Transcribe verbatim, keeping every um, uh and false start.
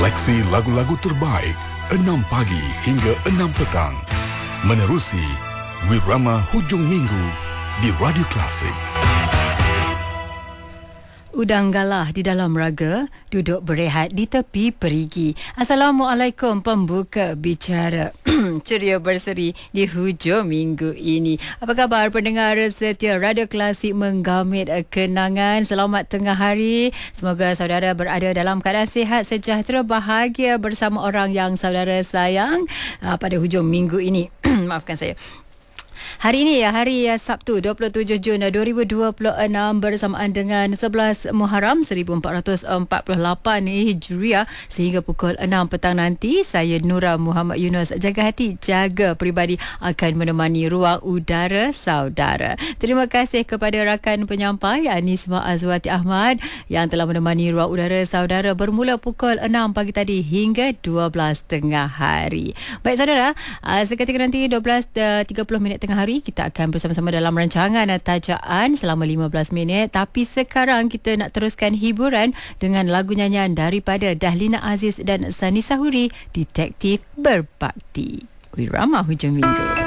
Seleksi lagu-lagu terbaik enam pagi hingga enam petang. Menerusi Wirama Hujung Minggu di Radio Klasik. Udang galah di dalam raga, duduk berehat di tepi perigi. Assalamualaikum pembuka bicara. Ceria berseri di hujung minggu ini. Apa khabar pendengar setia Radio Klasik menggamit kenangan? Selamat tengah hari. Semoga saudara berada dalam keadaan sihat, sejahtera, bahagia bersama orang yang saudara sayang uh, pada hujung minggu ini. Maafkan saya. Hari ini ya, hari ya, Sabtu dua puluh tujuh Jun dua ribu dua puluh enam bersamaan dengan sebelas Muharram seribu empat ratus empat puluh lapan Hijriah. Sehingga pukul enam petang nanti, saya Nura Muhammad Yunus, jaga hati, jaga peribadi, akan menemani ruang udara saudara. Terima kasih kepada rakan penyampai Anisma Azwati Ahmad yang telah menemani ruang udara saudara bermula pukul enam pagi tadi hingga dua belas tengah hari. Baik saudara, seketika nanti dua belas tiga puluh minit tengah hari kita akan bersama-sama dalam rancangan Tajaan selama lima belas minit. Tapi sekarang kita nak teruskan hiburan dengan lagu nyanyian daripada Dahlina Aziz dan Sani Sahuri, Detektif Berbakti. Wirama Hujung Minggu.